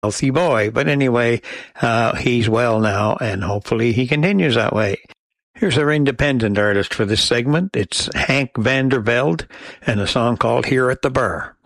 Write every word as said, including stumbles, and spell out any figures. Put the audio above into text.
healthy boy. But anyway, uh, he's well now, and hopefully he continues that way. Here's our independent artist for this segment. It's Hank van der Velde and a song called Here at the Bar.